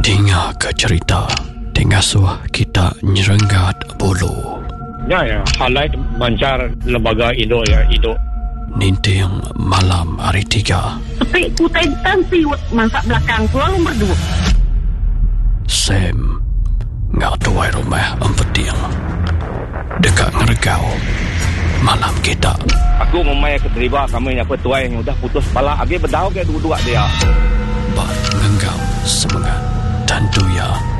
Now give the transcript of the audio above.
Dengar ke cerita Tengasuh kita nyerenggat bulu. Ya, halai bancar lembaga Indo ya, Indo. Ninting malam hari 3. Tapi kutai tansi masak belakang selalu berdua. Sam ngatuai rumah empeting dekat ngeregau malam kita. Aku memang keterima kami apa tuai yang udah putus pala agi berdau ke dua-dua dia. Bat ngenggam semangat dan tuya